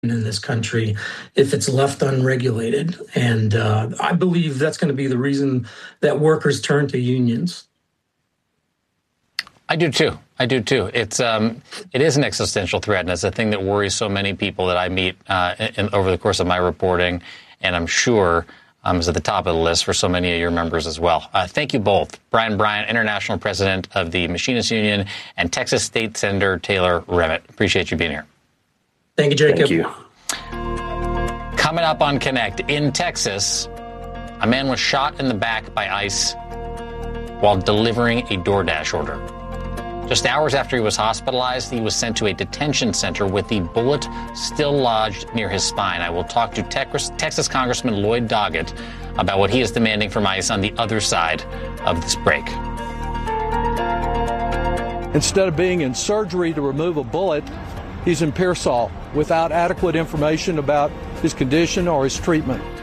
in this country if it's left unregulated. And I believe that's going to be the reason that workers turn to unions. I do too. It is an existential threat, and it's a thing that worries so many people that I meet over the course of my reporting, and I'm sure is at the top of the list for so many of your members as well. Thank you both. Brian Bryant, International President of the Machinists Union, and Texas State Senator Taylor Remitt. Appreciate you being here. Thank you, Jacob. Thank you. Coming up on Connect, in Texas, a man was shot in the back by ICE while delivering a DoorDash order. Just hours after he was hospitalized, he was sent to a detention center with the bullet still lodged near his spine. I will talk to Texas Congressman Lloyd Doggett about what he is demanding from ICE on the other side of this break. Instead of being in surgery to remove a bullet, he's in Pearsall without adequate information about his condition or his treatment.